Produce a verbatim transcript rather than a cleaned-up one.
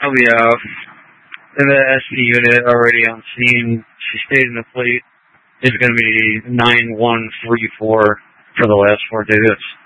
Oh yeah. The S P unit already on scene. She stayed in the fleet. It's going to be nine one three four for the last four digits.